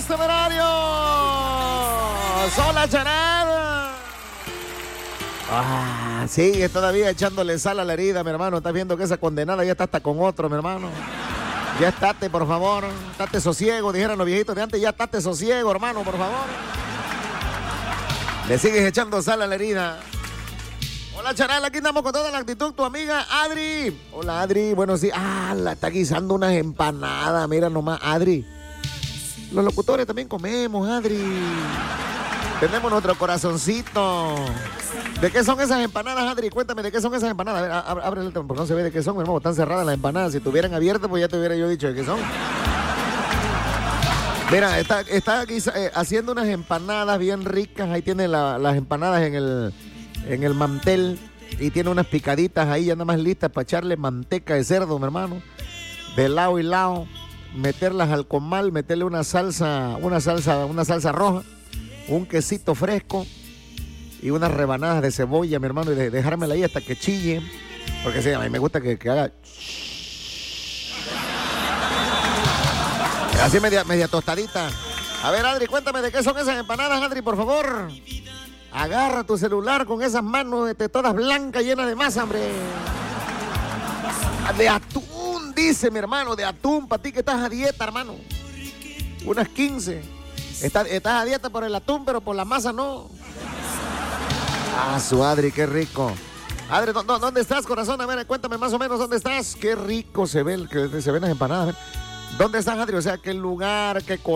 Los Temerarios. Hola, Charal. Sigue todavía echándole sal a la herida, mi hermano. Estás viendo que esa condenada ya está hasta con otro, mi hermano. Ya estate, por favor. Estate sosiego, dijeron los viejitos de antes. Ya estate sosiego, hermano, por favor. Le sigues echando sal a la herida. Hola, Charal, aquí andamos con toda la actitud. Tu amiga Adri. Hola, Adri. Bueno, sí. La está guisando unas empanadas. Mira nomás, Adri. Los locutores también comemos, Adri. Tenemos nuestro corazoncito. ¿De qué son esas empanadas, Adri? Cuéntame, ¿de qué son esas empanadas? A ver, ábrele, porque no se ve de qué son, mi hermano. Están cerradas las empanadas. Si estuvieran abiertas, pues ya te hubiera yo dicho de qué son. Mira, está haciendo unas empanadas bien ricas. Ahí tiene las empanadas en el mantel. Y tiene unas picaditas ahí ya nada más listas para echarle manteca de cerdo, mi hermano. De lado y lado. Meterlas al comal, meterle una salsa roja. Un quesito fresco. Y unas rebanadas de cebolla, mi hermano, y dejármela ahí hasta que chille. Porque sí, a mí me gusta que haga... Así media tostadita. A ver, Adri, cuéntame de qué son esas empanadas, Adri, por favor. Agarra tu celular con esas manos todas blancas, llenas de masa, hombre. De atún, dice mi hermano, de atún, para ti que estás a dieta, hermano. Unas 15. Estás a dieta por el atún, pero por la masa no. Su Adri, qué rico. Adri, ¿dónde estás, corazón? A ver, cuéntame más o menos dónde estás. Qué rico se ven las empanadas. ¿Dónde estás, Adri? O sea, qué lugar, qué